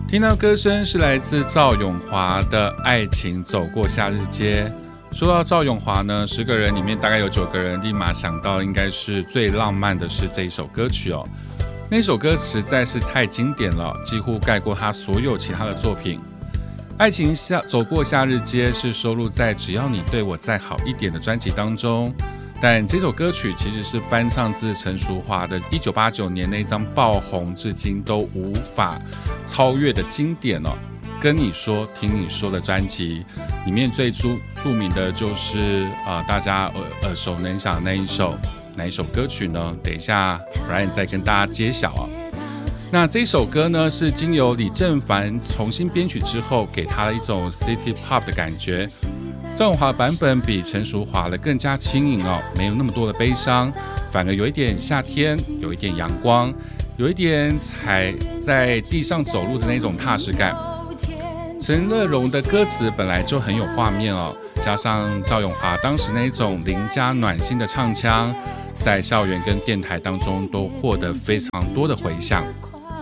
听到歌声是来自赵咏华的《爱情走过夏日街》。说到赵咏华呢，10个人里面大概有9个人立马想到应该是最浪漫的是这一首歌曲哦。那首歌实在是太经典了，几乎盖过他所有其他的作品。《爱情走过夏日街》是收录在《只要你对我再好一点》的专辑当中，但这首歌曲其实是翻唱自陈淑桦的1989年那张爆红至今都无法超越的经典哦。跟你说听你说的专辑里面最著名的就是大家耳熟能详的那一首，哪一首歌曲呢？等一下 Brian 再跟大家揭晓哦。那这首歌呢是经由李正帆重新编曲之后，给他了一种 City Pop 的感觉。赵咏华版本比陈淑桦的更加轻盈哦，没有那么多的悲伤，反而有一点夏天，有一点阳光，有一点踩在地上走路的那种踏实感。陈乐融的歌词本来就很有画面哦，加上赵咏华当时那种邻家暖心的唱腔，在校园跟电台当中都获得非常多的回响。